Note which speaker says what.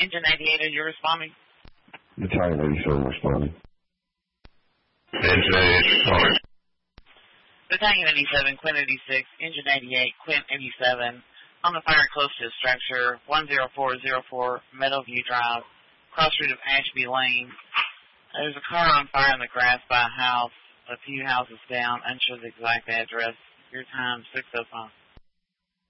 Speaker 1: Engine 88, are you responding?
Speaker 2: Battalion 87 responding.
Speaker 3: Engine 88 responding.
Speaker 1: Battalion 87, Quint 86, Engine 88, Quint 87, on the fire close to the structure, 10404 Meadowview Drive, cross street of Ashby Lane. There's a car on fire in the grass by a house, a few houses down, unsure the exact address. Your time, 6:05.